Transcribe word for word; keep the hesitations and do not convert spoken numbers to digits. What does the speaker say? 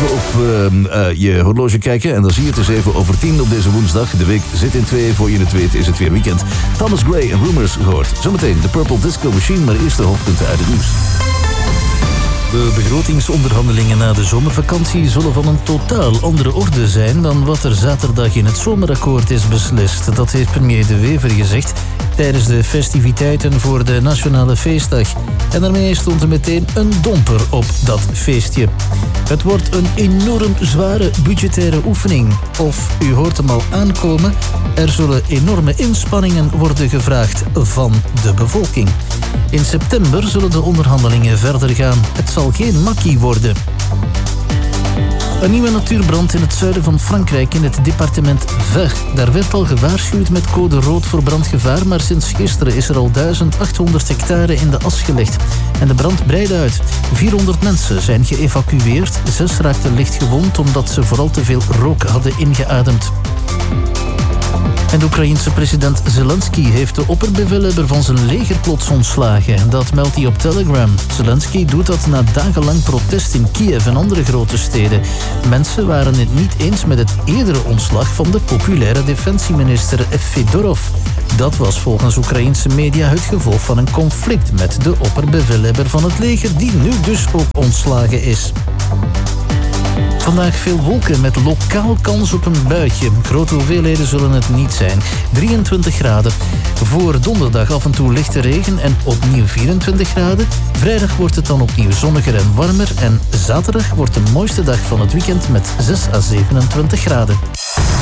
even op uh, uh, je horloge kijken en dan zie je het is even over tien op deze woensdag. De week zit in twee, voor je het weet is het weer weekend. Thomas Gray en Rumors gehoord. Zometeen de Purple Disco Machine, maar eerst de hoofdpunten uit het nieuws. De begrotingsonderhandelingen na de zomervakantie zullen van een totaal andere orde zijn dan wat er zaterdag in het zomerakkoord is beslist. Dat heeft premier De Wever gezegd tijdens de festiviteiten voor de Nationale Feestdag. En daarmee stond er meteen een domper op dat feestje. Het wordt een enorm zware budgettaire oefening. Of u hoort hem al aankomen, er zullen enorme inspanningen worden gevraagd van de bevolking. In september zullen de onderhandelingen verder gaan. Het zal geen makkie worden. Een nieuwe natuurbrand in het zuiden van Frankrijk in het departement Ver. Daar werd al gewaarschuwd met code rood voor brandgevaar, maar sinds gisteren is er al duizend achthonderd hectare in de as gelegd. En de brand breidde uit. vierhonderd mensen zijn geëvacueerd. Zes raakten licht gewond omdat ze vooral te veel rook hadden ingeademd. En de Oekraïense president Zelensky heeft de opperbevelhebber van zijn leger plots ontslagen. Dat meldt hij op Telegram. Zelensky doet dat na dagenlang protest in Kiev en andere grote steden. Mensen waren het niet eens met het eerdere ontslag van de populaire defensieminister Fedorov. Dat was volgens Oekraïense media het gevolg van een conflict met de opperbevelhebber van het leger, die nu dus ook ontslagen is. Vandaag veel wolken met lokaal kans op een buitje. Grote hoeveelheden zullen het niet zijn. drieëntwintig graden. Voor donderdag af en toe lichte regen en opnieuw vierentwintig graden. Vrijdag wordt het dan opnieuw zonniger en warmer. En zaterdag wordt de mooiste dag van het weekend met zes à zevenentwintig graden.